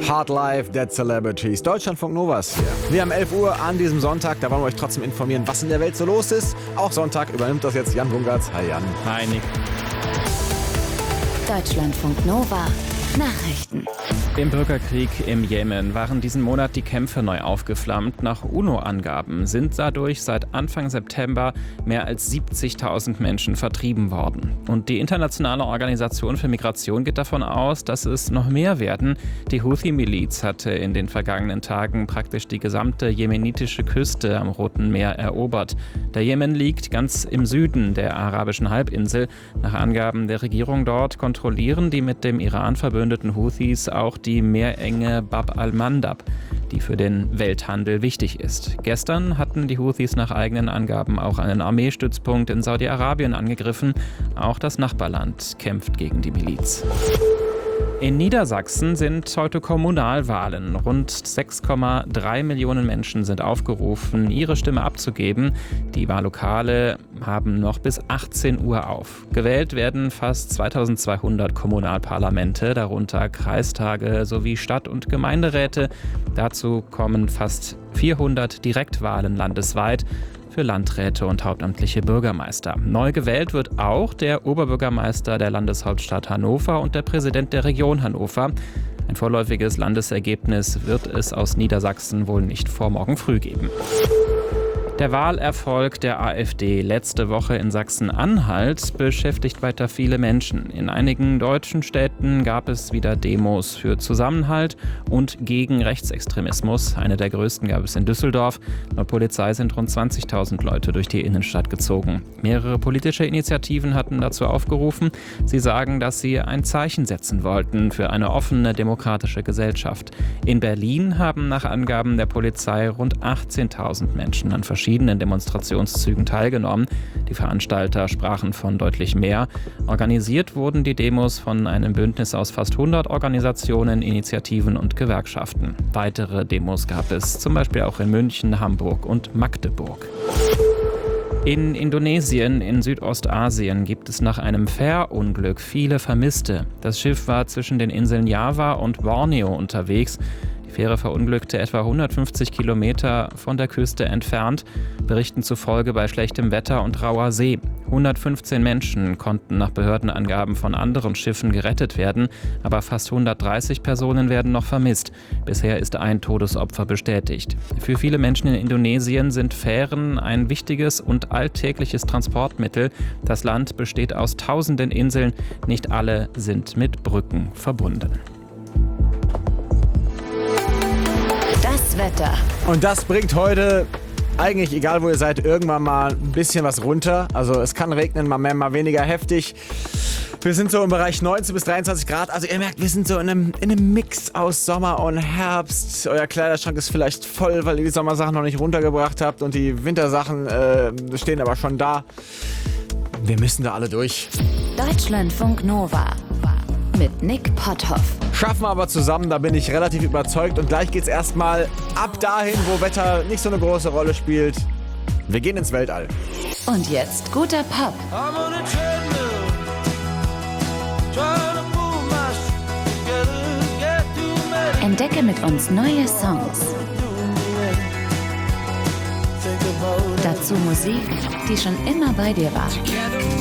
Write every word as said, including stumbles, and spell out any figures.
Hard Life, Dead Celebrities, Deutschlandfunk Novas hier. Wir haben elf Uhr an diesem Sonntag, da wollen wir euch trotzdem informieren, was in der Welt so los ist. Auch Sonntag übernimmt das jetzt Jan Bungartz. Hi Jan. Hi Nick. Deutschlandfunk Nova Nachrichten. Im Bürgerkrieg im Jemen waren diesen Monat die Kämpfe neu aufgeflammt. Nach UNO-Angaben sind dadurch seit Anfang September mehr als siebzigtausend Menschen vertrieben worden. Und die Internationale Organisation für Migration geht davon aus, dass es noch mehr werden. Die Houthi-Miliz hatte in den vergangenen Tagen praktisch die gesamte jemenitische Küste am Roten Meer erobert. Der Jemen liegt ganz im Süden der arabischen Halbinsel. Nach Angaben der Regierung dort kontrollieren die mit dem Iran verbündeten Houthis auch die Meerenge Bab al-Mandab, die für den Welthandel wichtig ist. Gestern hatten die Houthis nach eigenen Angaben auch einen Armeestützpunkt in Saudi-Arabien angegriffen. Auch das Nachbarland kämpft gegen die Miliz. In Niedersachsen sind heute Kommunalwahlen. Rund sechs Komma drei Millionen Menschen sind aufgerufen, ihre Stimme abzugeben. Die Wahllokale haben noch bis achtzehn Uhr auf. Gewählt werden fast zweitausendzweihundert Kommunalparlamente, darunter Kreistage sowie Stadt- und Gemeinderäte. Dazu kommen fast vierhundert Direktwahlen landesweit für Landräte und hauptamtliche Bürgermeister. Neu gewählt wird auch der Oberbürgermeister der Landeshauptstadt Hannover und der Präsident der Region Hannover. Ein vorläufiges Landesergebnis wird es aus Niedersachsen wohl nicht vor morgen früh geben. Der Wahlerfolg der AfD letzte Woche in Sachsen-Anhalt beschäftigt weiter viele Menschen. In einigen deutschen Städten gab es wieder Demos für Zusammenhalt und gegen Rechtsextremismus. Eine der größten gab es in Düsseldorf. Laut Polizei sind rund zwanzigtausend Leute durch die Innenstadt gezogen. Mehrere politische Initiativen hatten dazu aufgerufen. Sie sagen, dass sie ein Zeichen setzen wollten für eine offene, demokratische Gesellschaft. In Berlin haben nach Angaben der Polizei rund achtzehntausend Menschen an verschiedenen verschiedenen Demonstrationszügen teilgenommen. Die Veranstalter sprachen von deutlich mehr. Organisiert wurden die Demos von einem Bündnis aus fast hundert Organisationen, Initiativen und Gewerkschaften. Weitere Demos gab es zum Beispiel auch in München, Hamburg und Magdeburg. In Indonesien, in Südostasien, gibt es nach einem Fährunglück viele Vermisste. Das Schiff war zwischen den Inseln Java und Borneo unterwegs. Die Fähre verunglückte etwa hundertfünfzig Kilometer von der Küste entfernt, Berichten zufolge bei schlechtem Wetter und rauer See. hundertfünfzehn Menschen konnten nach Behördenangaben von anderen Schiffen gerettet werden, aber fast hundertdreißig Personen werden noch vermisst. Bisher ist ein Todesopfer bestätigt. Für viele Menschen in Indonesien sind Fähren ein wichtiges und alltägliches Transportmittel. Das Land besteht aus tausenden Inseln, nicht alle sind mit Brücken verbunden. Das Wetter. Und das bringt heute, eigentlich egal wo ihr seid, irgendwann mal ein bisschen was runter. Also es kann regnen, mal mehr, mal weniger heftig. Wir sind so im Bereich neunzehn bis dreiundzwanzig Grad. Also ihr merkt, wir sind so in einem, in einem Mix aus Sommer und Herbst. Euer Kleiderschrank ist vielleicht voll, weil ihr die Sommersachen noch nicht runtergebracht habt. Und die Wintersachen äh, stehen aber schon da. Wir müssen da alle durch. Deutschlandfunk Nova mit Nick Potthoff. Schaffen wir aber zusammen, da bin ich relativ überzeugt. Und gleich geht's erstmal ab dahin, wo Wetter nicht so eine große Rolle spielt. Wir gehen ins Weltall. Und jetzt guter Pop. Entdecke mit uns neue Songs. Dazu Musik, die schon immer bei dir war.